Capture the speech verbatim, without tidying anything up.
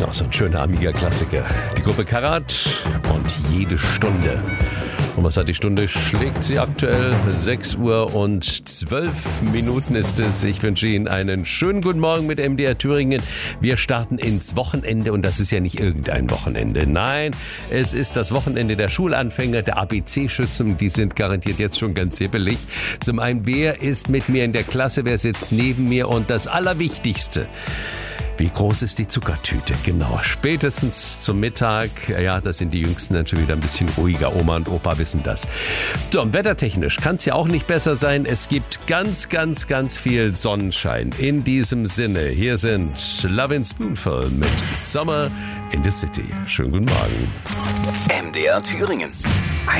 Noch so ein schöner Amiga-Klassiker. Die Gruppe Karat und jede Stunde. Und was hat die Stunde? Schlägt sie aktuell? sechs Uhr und zwölf Minuten ist es. Ich wünsche Ihnen einen schönen guten Morgen mit M D R Thüringen. Wir starten ins Wochenende und das ist ja nicht irgendein Wochenende. Nein, es ist das Wochenende der Schulanfänger, der A B C-Schützen. Die sind garantiert jetzt schon ganz hibbelig. Zum einen, wer ist mit mir in der Klasse? Wer sitzt neben mir? Und das Allerwichtigste: wie groß ist die Zuckertüte? Genau, spätestens zum Mittag. Ja, das sind die Jüngsten dann schon wieder ein bisschen ruhiger. Oma und Opa wissen das. So, und wettertechnisch kann es ja auch nicht besser sein. Es gibt ganz, ganz, ganz viel Sonnenschein. In diesem Sinne, hier sind Lovin' Spoonful mit Summer in the City. Schönen guten Morgen. M D R Thüringen.